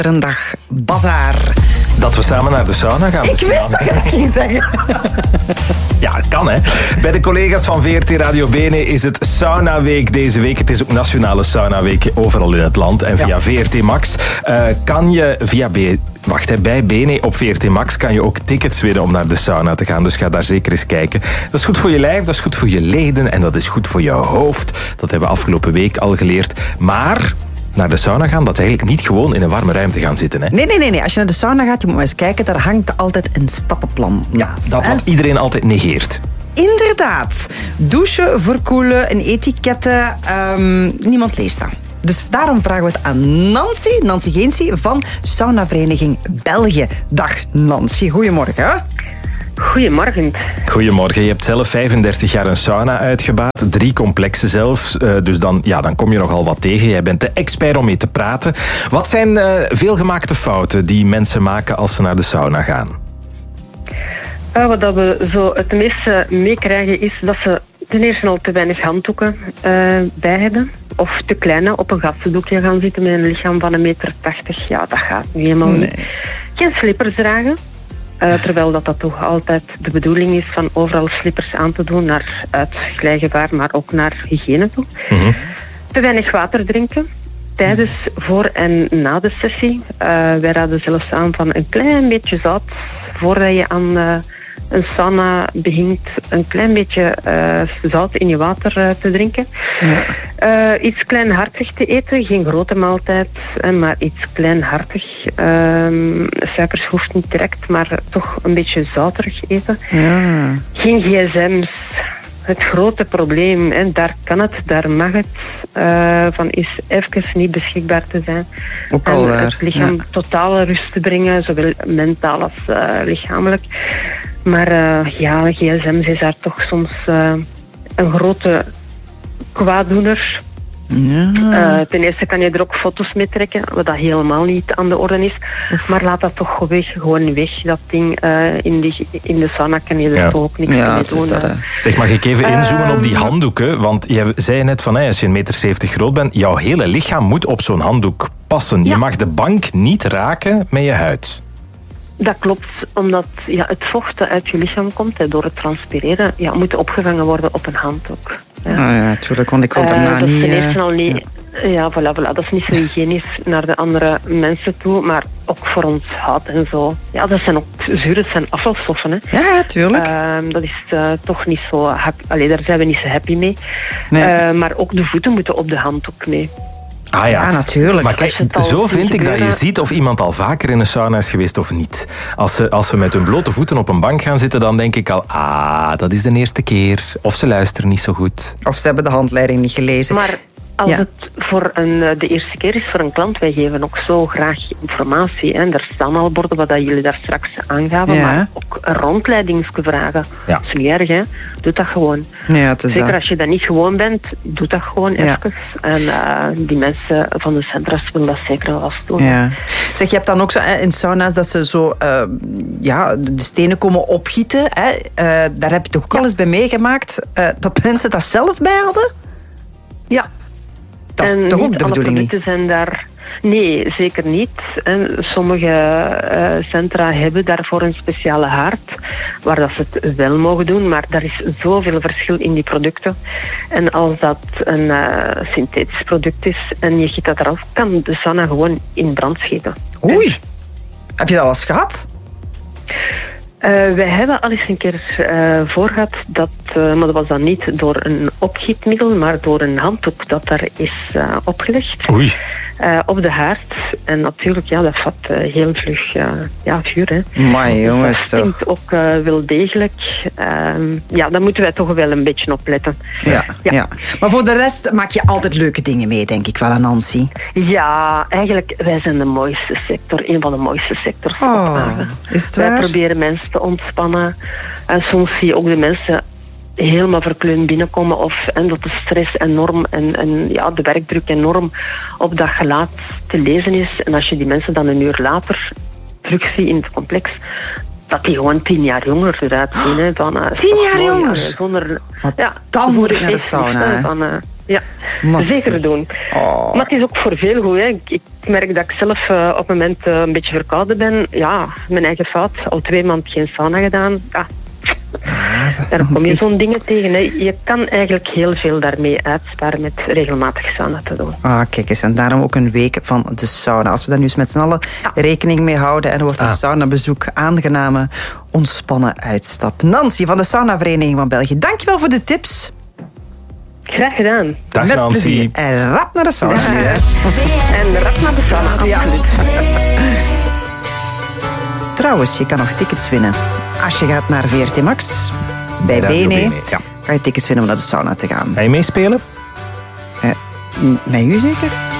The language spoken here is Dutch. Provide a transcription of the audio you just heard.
Een dag bazaar. Dat we samen naar de sauna gaan. Ik wist dat je dat ging zeggen. Ja, het kan hè. Bij de collega's van VRT Radio Bene is het Saunaweek deze week. Het is ook Nationale Saunaweek overal in het land. En via VRT Max kan je bij Bene op VRT Max kan je ook tickets winnen om naar de sauna te gaan. Dus ga daar zeker eens kijken. Dat is goed voor je lijf, dat is goed voor je leden en dat is goed voor je hoofd. Dat hebben we afgelopen week al geleerd. Maar naar de sauna gaan, dat is eigenlijk niet gewoon in een warme ruimte gaan zitten. Hè? Nee. Als je naar de sauna gaat, je moet maar eens kijken, daar hangt altijd een stappenplan naast. Dat wat iedereen altijd negeert. Inderdaad. Douchen, verkoelen, een etiketten. Niemand leest dat. Dus daarom vragen we het aan Nancy Geensie van Saunavereniging België. Dag Nancy, goedemorgen. Goedemorgen. Goedemorgen. Je hebt zelf 35 jaar een sauna uitgebaat. 3 complexen zelfs. Dus dan kom je nogal wat tegen. Jij bent de expert om mee te praten. Wat zijn veelgemaakte fouten die mensen maken als ze naar de sauna gaan? Wat we zo het meeste meekrijgen is dat ze ten eerste al te weinig handdoeken bij hebben. Of te kleine op een gastendoekje gaan zitten met een lichaam van 1,80 meter. Ja, dat gaat niet helemaal niet. Geen slippers dragen. Terwijl dat toch altijd de bedoeling is van overal slippers aan te doen naar uitglijgevaar, maar ook naar hygiëne toe. Mm-hmm. Te weinig water drinken tijdens, voor en na de sessie. Wij raden zelfs aan van een klein beetje zout voordat je aan een sauna begint, een klein beetje zout in je water te drinken. Ja. Iets kleinhartig te eten, geen grote maaltijd, maar iets kleinhartig. Suikers hoeft niet direct, maar toch een beetje zouterig eten. Ja. Geen gsm's. Het grote probleem, en daar kan het, daar mag het, van is even niet beschikbaar te zijn. Ook al en het lichaam totale rust te brengen, zowel mentaal als lichamelijk. Maar gsm's is daar toch soms een grote kwaaddoener. Ja. Ten eerste kan je er ook foto's mee trekken, wat dat helemaal niet aan de orde is. Maar laat dat toch gewoon weg. Dat ding in de sauna kan je er toch ook niks mee doen. Zeg, mag ik even inzoomen op die handdoeken? Want je zei net van, als je 1,70 meter groot bent, jouw hele lichaam moet op zo'n handdoek passen. Ja. Je mag de bank niet raken met je huid. Dat klopt, omdat het vocht dat uit je lichaam komt door het transpireren, moet opgevangen worden op een handdoek. Ja, natuurlijk, want ik wil daarna dat niet... Dat is ten eerste al niet... Ja, voilà. Dat is niet zo hygiënisch naar de andere mensen toe, maar ook voor ons huid en zo. Ja, dat zijn ook zuur, dat zijn afvalstoffen. Hè. Ja, tuurlijk. Dat is toch niet zo... daar zijn we niet zo happy mee. Nee. Maar ook de voeten moeten op de handdoek mee. Ah ja, natuurlijk. Maar kijk, zo vind ik dat je ziet of iemand al vaker in een sauna is geweest of niet. Als ze met hun blote voeten op een bank gaan zitten, dan denk ik al, dat is de eerste keer. Of ze luisteren niet zo goed. Of ze hebben de handleiding niet gelezen. Maar als het voor de eerste keer is voor een klant, wij geven ook zo graag informatie. Hè. Er staan al borden wat jullie daar straks aangaven, maar ook een rondleidingsvragen. Ja. Dat is niet erg, hè. Doe dat gewoon. Ja, het is zeker als je dat niet gewoon bent, doe dat gewoon even. En die mensen van de centra's willen dat zeker wel doen. Ja. Zeg, je hebt dan ook zo in sauna's dat ze zo de stenen komen opgieten. Daar heb je toch ook al eens bij meegemaakt dat mensen dat zelf bij hadden? Ja. Dat is toch ook de bedoeling niet? Zijn daar... Nee, zeker niet. En sommige centra hebben daarvoor een speciale haard, waar dat ze het wel mogen doen, maar daar is zoveel verschil in die producten. En als dat een synthetisch product is en je giet dat eraf, kan de sauna gewoon in brand schieten. Oei! Heb je dat al eens gehad? Wij hebben al eens een keer voor gehad, maar dat was dan niet door een opgietmiddel, maar door een handdoek dat daar is opgelegd. Oei. Op de haard. En natuurlijk, dat vat heel vlug vuur. Hè. Maar jongens, dus dat stinkt ook wel degelijk. Daar moeten wij toch wel een beetje op letten. Ja. Maar voor de rest maak je altijd leuke dingen mee, denk ik wel, Nancy. Ja, eigenlijk, wij zijn de mooiste sector. Een van de mooiste sectors. Is het waar? Wij proberen mensen te ontspannen. En soms zie je ook de mensen helemaal verkleund binnenkomen en dat de stress enorm en de werkdruk enorm op dat gelaat te lezen is. En als je die mensen dan een uur later terugziet in het complex, dat die gewoon 10 jaar jonger eruit zien. 10 jaar jonger? Dan moet ik naar de sauna. Ja, zeker doen. Maar het is ook voor veel goed. Hè. Ik merk dat ik zelf op het moment een beetje verkouden ben. Ja, mijn eigen fout. Al 2 maanden geen sauna gedaan. Ja. Daar kom je zo'n dingen tegen. Hè. Je kan eigenlijk heel veel daarmee uitsparen met regelmatig sauna te doen. Kijk eens, en daarom ook een week van de sauna. Als we daar nu eens met z'n allen rekening mee houden en er wordt een saunabezoek aangename, ontspannen uitstap. Nancy van de Saunavereniging van België, dankjewel voor de tips. Graag gedaan. Dag Met Nancy. plezier. En rap naar de sauna. En rap naar de sauna, absoluut. Trouwens, je kan nog tickets winnen. Als je gaat naar VRT Max, bij Radio BNE, BNE, ja. ga je tickets winnen om naar de sauna te gaan. Ga je meespelen? Met u zeker?